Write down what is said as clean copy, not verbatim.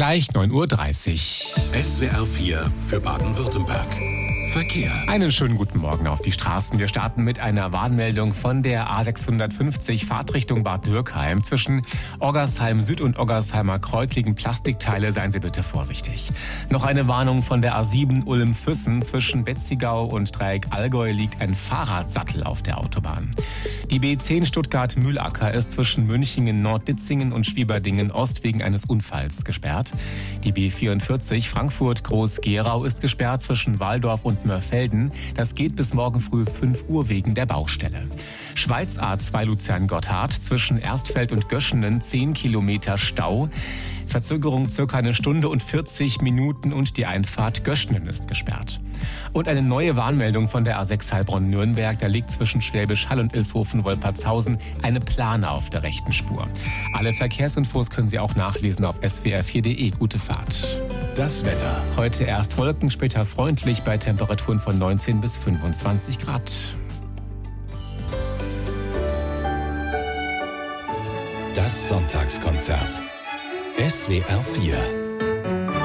Gleich 9:30 Uhr. SWR 4 für Baden-Württemberg. Verkehr. Einen schönen guten Morgen auf die Straßen. Wir starten mit einer Warnmeldung von der A650 Fahrtrichtung Bad Dürkheim. Zwischen Oggersheim Süd und Oggersheimer Kreuz liegen Plastikteile. Seien Sie bitte vorsichtig. Noch eine Warnung von der A7 Ulm-Füssen. Zwischen Betzigau und Dreieck Allgäu liegt ein Fahrradsattel auf der Autobahn. Die B10 Stuttgart-Mühlacker ist zwischen Münchingen, Nordditzingen und Schwieberdingen Ost wegen eines Unfalls gesperrt. Die B44 Frankfurt-Groß-Gerau ist gesperrt zwischen Waldorf und Mörfelden. Das geht bis morgen früh 5 Uhr wegen der Baustelle. Schweiz A2 Luzern-Gotthard zwischen Erstfeld und Göschenen 10 Kilometer Stau. Verzögerung circa 1 Stunde und 40 Minuten und die Einfahrt Göschenen ist gesperrt. Und eine neue Warnmeldung von der A6 Heilbronn-Nürnberg. Da liegt zwischen Schwäbisch Hall und Ilshofen-Wolpertshausen eine Plane auf der rechten Spur. Alle Verkehrsinfos können Sie auch nachlesen auf swr4.de. Gute Fahrt. Das Wetter. Heute erst Wolken, später freundlich bei Temperaturen von 19 bis 25 Grad. Das Sonntagskonzert. SWR 4